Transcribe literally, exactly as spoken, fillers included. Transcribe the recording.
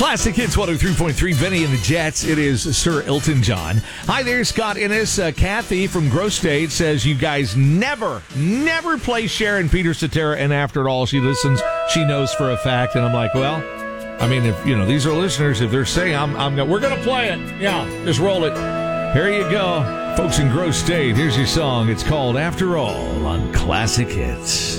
Classic Hits one oh three point three, Benny and the Jets. It is Sir Elton John. Hi there, Scott Innes. Uh, Kathy from Gross State says you guys never, never play Sharon Peter Cetera, and after all, she listens, she knows for a fact. And I'm like, well, I mean, if, you know, these are listeners, if they're saying, I'm, I'm, we're going to play it. Yeah, just roll it. Here you go. Folks in Gross State, here's your song. It's called After All on Classic Hits.